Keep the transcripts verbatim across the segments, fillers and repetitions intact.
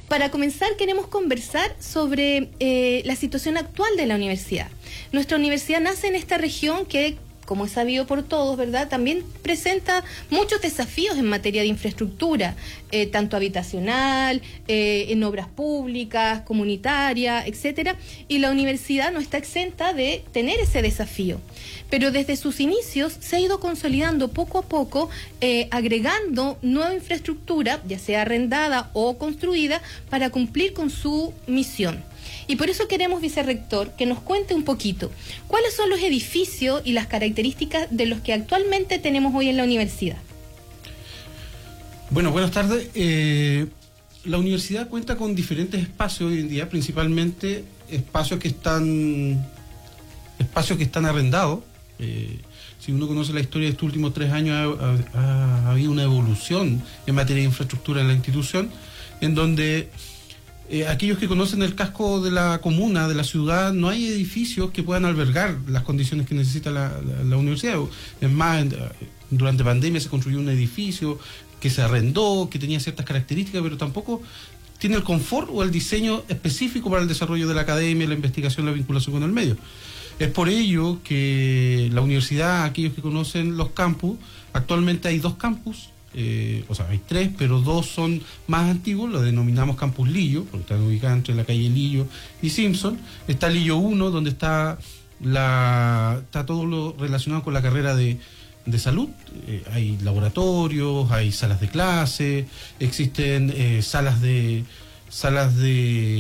Para comenzar, queremos conversar sobre eh, la situación actual de la universidad. Nuestra universidad nace en esta región que, como es sabido por todos, ¿verdad?, también presenta muchos desafíos en materia de infraestructura, eh, tanto habitacional, eh, en obras públicas, comunitarias, etcétera, y la universidad no está exenta de tener ese desafío. Pero desde sus inicios se ha ido consolidando poco a poco, eh, agregando nueva infraestructura, ya sea arrendada o construida, para cumplir con su misión. Y por eso queremos, vicerrector, que nos cuente un poquito cuáles son los edificios y las características de los que actualmente tenemos hoy en la universidad. Bueno, buenas tardes. Eh, la universidad cuenta con diferentes espacios hoy en día, principalmente espacios que están espacios que están arrendados. Eh, si uno conoce la historia de estos últimos tres años, ha, ha, ha habido una evolución en materia de infraestructura en la institución, en donde Eh, aquellos que conocen el casco de la comuna, de la ciudad, no hay edificios que puedan albergar las condiciones que necesita la, la, la universidad. Es más, en, durante pandemia se construyó un edificio que se arrendó, que tenía ciertas características, pero tampoco tiene el confort o el diseño específico para el desarrollo de la academia, la investigación, la vinculación con el medio. Es por ello que la universidad, aquellos que conocen los campus, actualmente hay dos campus. Eh, o sea, hay tres, pero dos son más antiguos, los denominamos Campus Lillo, porque están ubicados entre la calle Lillo y Simpson. Está Lillo uno, donde está la está todo lo relacionado con la carrera de, de salud. Eh, hay laboratorios, hay salas de clase, existen eh, salas de salas de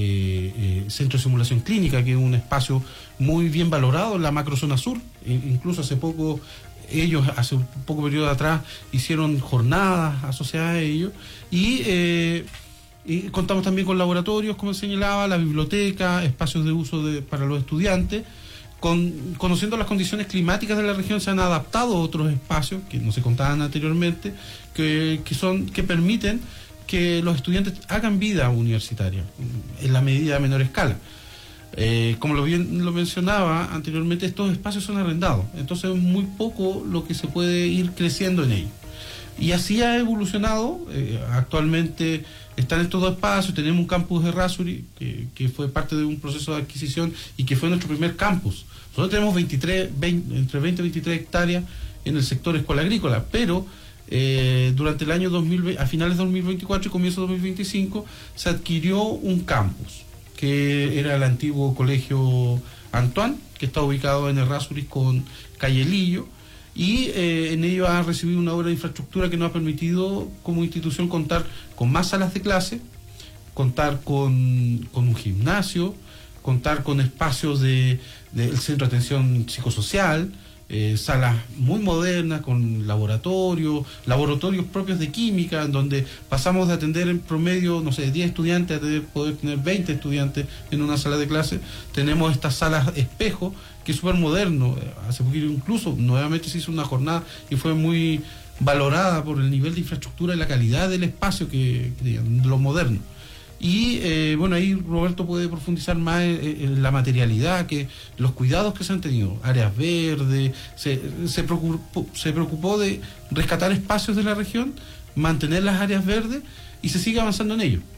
eh, centro de simulación clínica, que es un espacio muy bien valorado en la macrozona sur. E incluso hace poco ellos, hace un poco periodo atrás, hicieron jornadas asociadas a ellos, y, eh, y contamos también con laboratorios, como señalaba, la biblioteca, espacios de uso de, para los estudiantes. Con, conociendo las condiciones climáticas de la región, se han adaptado otros espacios que no se contaban anteriormente, que, que, son, que permiten que los estudiantes hagan vida universitaria, en la medida a menor escala. Eh, como lo bien lo mencionaba anteriormente, estos espacios son arrendados, entonces es muy poco lo que se puede ir creciendo en ellos. Y así ha evolucionado. Eh, actualmente están estos dos espacios. Tenemos un campus de Errázuriz, que, que fue parte de un proceso de adquisición y que fue nuestro primer campus. Nosotros tenemos veintitrés, veinte, entre veinte y veintitrés hectáreas en el sector escuela agrícola, pero eh, durante el año dos mil veinte, a finales de dos mil veinticuatro y comienzo de dos mil veinticinco, se adquirió un campus, que era el antiguo colegio Antoine, que está ubicado en Errázuriz con calle Lillo, y eh, en ello ha recibido una obra de infraestructura que nos ha permitido como institución contar con más salas de clase, contar con, con un gimnasio, contar con espacios de, del centro de atención psicosocial, Eh, salas muy modernas con laboratorios, laboratorios propios de química, en donde pasamos de atender en promedio, no sé, diez estudiantes a tener, poder tener veinte estudiantes en una sala de clase. Tenemos estas salas espejo, que es súper moderno. Hace poquito incluso, nuevamente se hizo una jornada y fue muy valorada por el nivel de infraestructura y la calidad del espacio, que, que digamos, lo moderno. Y eh, bueno, ahí Roberto puede profundizar más en, en la materialidad, que los cuidados que se han tenido, áreas verdes, se, se, preocupó, se preocupó de rescatar espacios de la región, mantener las áreas verdes, y se sigue avanzando en ello.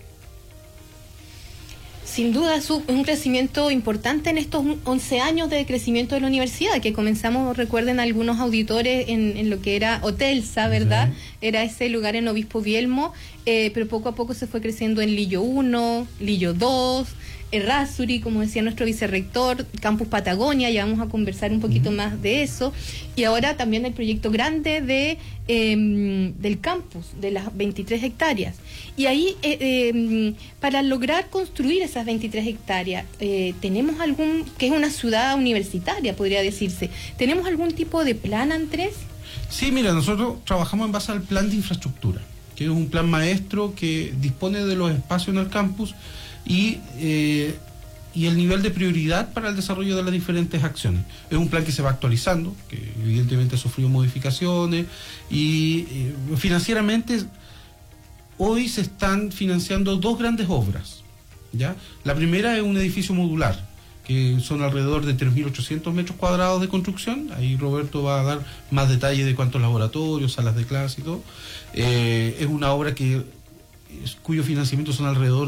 Sin duda es un crecimiento importante en estos once años de crecimiento de la universidad, que comenzamos, recuerden algunos auditores, en, en lo que era Otelsa, ¿verdad? Sí. Era ese lugar en Obispo Vielmo, eh, pero poco a poco se fue creciendo en Lillo uno, Lillo dos, Errázuriz, como decía nuestro vicerrector, Campus Patagonia, ya vamos a conversar un poquito uh-huh. más de eso, y ahora también el proyecto grande de eh, del campus, de las veintitrés hectáreas. Y ahí, eh, eh, para lograr construir esas veintitrés hectáreas, eh, ¿tenemos algún, que es una ciudad universitaria, podría decirse, ¿tenemos algún tipo de plan, Andrés? Sí, mira, nosotros trabajamos en base al plan de infraestructura, que es un plan maestro que dispone de los espacios en el campus y, eh, y el nivel de prioridad para el desarrollo de las diferentes acciones. Es un plan que se va actualizando, que evidentemente ha sufrido modificaciones, y eh, financieramente hoy se están financiando dos grandes obras, ¿ya? La primera es un edificio modular, que son alrededor de tres mil ochocientos metros cuadrados de construcción. Ahí Roberto va a dar más detalle de cuántos laboratorios, salas de clase y todo. Eh, es una obra que cuyo financiamiento son alrededor